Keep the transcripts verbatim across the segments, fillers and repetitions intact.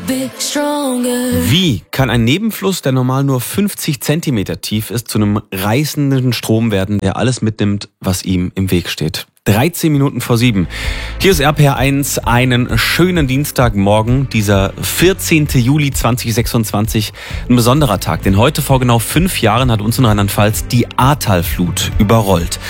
Wie kann ein Nebenfluss, der normal nur fünfzig Zentimeter tief ist, zu einem reißenden Strom werden, der alles mitnimmt, was ihm im Weg steht? dreizehn Minuten vor sieben. Hier ist R P R eins, einen schönen Dienstagmorgen, dieser vierzehnten Juli zweitausendsechsundzwanzig. Ein besonderer Tag, denn heute vor genau fünf Jahren hat uns in Rheinland-Pfalz die Ahrtalflut überrollt.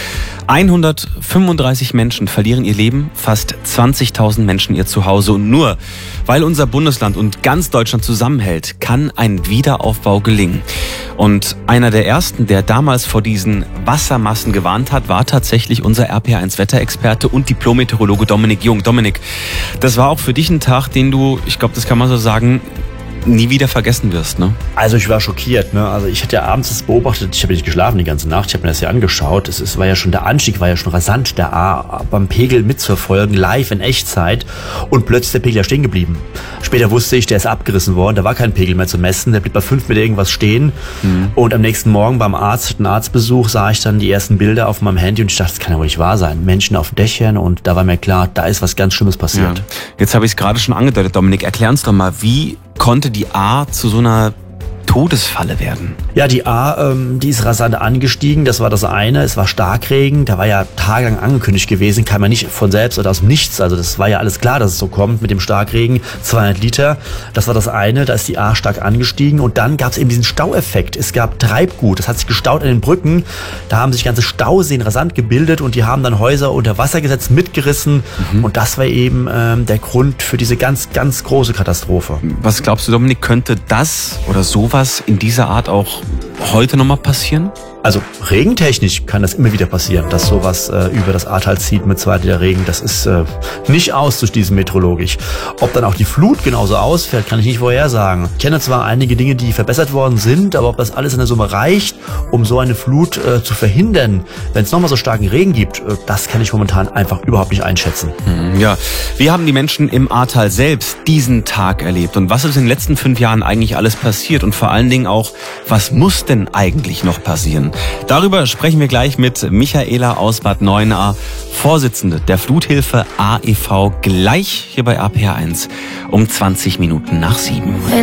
hundertfünfunddreißig Menschen verlieren ihr Leben, fast zwanzigtausend Menschen ihr Zuhause. Und nur weil unser Bundesland und ganz Deutschland zusammenhält, kann ein Wiederaufbau gelingen. Und einer der ersten, der damals vor diesen Wassermassen gewarnt hat, war tatsächlich unser R P R eins Wetterexperte und Diplom-Meteorologe Dominik Jung. Dominik, das war auch für dich ein Tag, den du, ich glaube, das kann man so sagen, nie wieder vergessen wirst, ne? Also ich war schockiert, ne? Also ich hatte ja abends das beobachtet, ich habe nicht geschlafen die ganze Nacht, ich habe mir das ja angeschaut. Es, es war ja schon, der Anstieg war ja schon rasant, der A beim Pegel mitzuverfolgen, live in Echtzeit, und plötzlich ist der Pegel ja stehen geblieben. Später wusste ich, der ist abgerissen worden, da war kein Pegel mehr zu messen, der blieb bei fünf Meter irgendwas stehen. Mhm. Und am nächsten Morgen beim Arzt, einen Arztbesuch, sah ich dann die ersten Bilder auf meinem Handy und ich dachte, das kann ja wohl nicht wahr sein. Menschen auf Dächern, und da war mir klar, da ist was ganz Schlimmes passiert. Ja. Jetzt habe ich es gerade schon angedeutet, Dominik, erklär uns doch mal, wie konnte die A zu so einer Todesfalle werden? Ja, die A, ähm, die ist rasant angestiegen, das war das eine. Es war Starkregen, da war ja tagelang angekündigt gewesen, kam ja nicht von selbst oder aus dem Nichts. Also das war ja alles klar, dass es so kommt mit dem Starkregen, zweihundert Liter. Das war das eine, da ist die A stark angestiegen. Und dann gab es eben diesen Staueffekt. Es gab Treibgut, das hat sich gestaut an den Brücken. Da haben sich ganze Stauseen rasant gebildet und die haben dann Häuser unter Wasser gesetzt, mitgerissen. Mhm. Und das war eben ähm, der Grund für diese ganz, ganz große Katastrophe. Was glaubst du, Dominik, könnte das oder sowas in dieser Art auch heute nochmal passieren? Also regentechnisch kann das immer wieder passieren, dass sowas äh, über das Ahrtal zieht mit zwei Liter Regen. Das ist äh, nicht auszuschließen meteorologisch. Ob dann auch die Flut genauso ausfällt, kann ich nicht vorhersagen. Ich kenne zwar einige Dinge, die verbessert worden sind, aber ob das alles in der Summe reicht, um so eine Flut äh, zu verhindern, wenn es nochmal so starken Regen gibt, äh, das kann ich momentan einfach überhaupt nicht einschätzen. Hm, ja, wie haben die Menschen im Ahrtal selbst diesen Tag erlebt? Und was ist in den letzten fünf Jahren eigentlich alles passiert? Und vor allen Dingen auch, was muss denn eigentlich noch passieren? Darüber sprechen wir gleich mit Michaela aus Bad Neuenahr, Vorsitzende der Fluthilfe A E V, gleich hier bei R P R eins um zwanzig Minuten nach sieben.